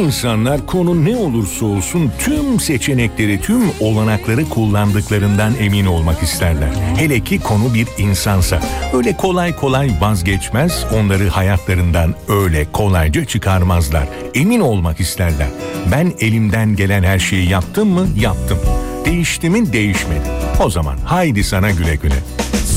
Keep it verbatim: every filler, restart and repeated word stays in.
insanlar konu ne olursa olsun tüm seçenekleri, tüm olanakları kullandıklarından emin olmak isterler. Hele ki konu bir insansa. Öyle kolay kolay vazgeçmez, onları hayatlarından öyle kolayca çıkarmazlar. Emin olmak isterler. Ben elimden gelen her şeyi yaptım mı? Yaptım. Değişti mi? Değişmedi. O zaman haydi sana güle güle.